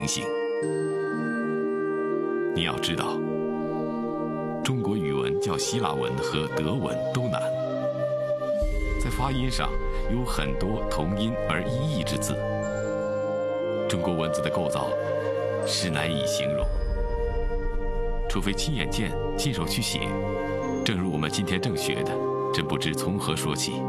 行。你要知道，中国语文较希腊文和德文都难，在发音上有很多同音而异义之字。中国文字的构造是难以形容，除非亲眼见、亲手去写。正如我们今天正学的，真不知从何说起。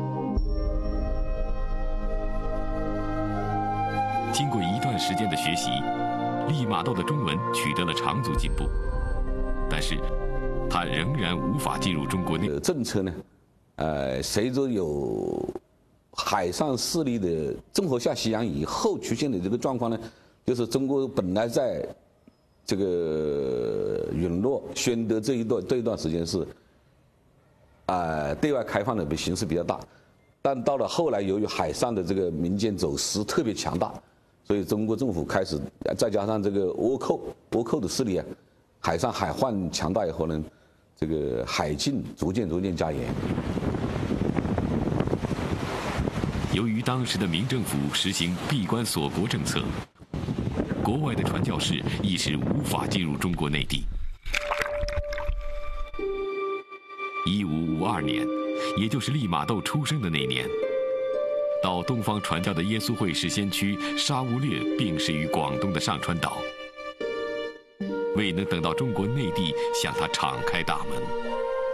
经过一段时间的学习，利玛窦的中文取得了长足进步，但是他仍然无法进入中国内。 政策呢，随着有海上势力的郑和下西洋以后出现的这个状况呢，就是中国本来在这个陨落宣德这一段时间是对外开放的形势比较大，但到了后来，由于海上的这个民间走私特别强大，所以中国政府开始再加上这个倭寇的势力海上海患强大以后呢，这个海禁逐渐加严。 由于当时的明政府实行闭关锁国政策，国外的传教士一时无法进入中国内地。1552年，也就是利玛窦出生的那年，到东方传教的耶稣会士先驱沙乌略病逝于广东的上川岛，未能等到中国内地向他敞开大门。